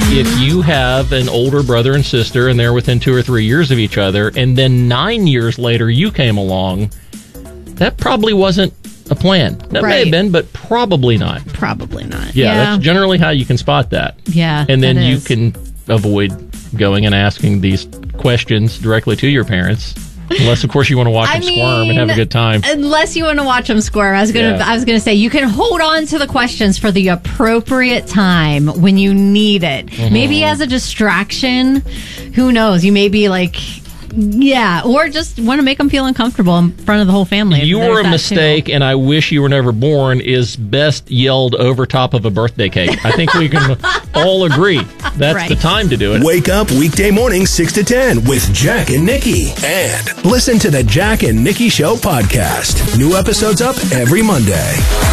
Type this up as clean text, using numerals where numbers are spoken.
if you have an older brother and sister and they're within 2 or 3 years of each other, and then 9 years later you came along, that probably wasn't a plan. That may have been, but probably not. Probably not. Yeah, that's generally how you can spot that. Yeah, and then you can avoid going and asking these questions directly to your parents. Unless, of course, you want to watch them squirm and have a good time. Unless you want to watch them squirm. I was gonna say you can hold on to the questions for the appropriate time when you need it. Mm-hmm. Maybe as a distraction. Who knows? You may be like, or just want to make them feel uncomfortable in front of the whole family. You were a mistake, and I wish you were never born is best yelled over top of a birthday cake. I think we can all agree that's the time to do it. Wake up weekday mornings 6 to 10 with Jack and Nikki. And listen to the Jack and Nikki Show podcast. New episodes up every Monday.